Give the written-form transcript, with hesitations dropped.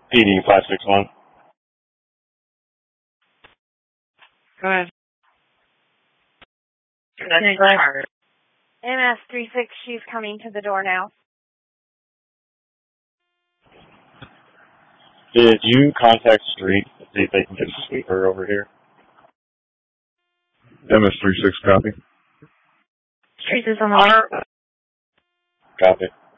PD 561. Go ahead. MS36, she's coming to the door now. Did you contact Street to see if they can get a sweeper over here? MS36 copy. Street is on the line. Copy.